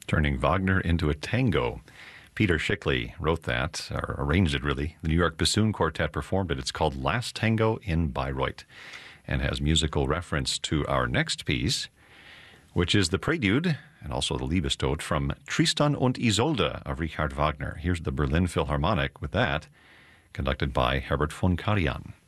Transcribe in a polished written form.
turning Wagner into a tango. Peter Schickli wrote that, or arranged it really. The New York Bassoon Quartet performed it. It's called Last Tango in Bayreuth, and has musical reference to our next piece, which is the prelude and also the Liebestod from Tristan und Isolde of Richard Wagner. Here's the Berlin Philharmonic with that, conducted by Herbert von Karajan.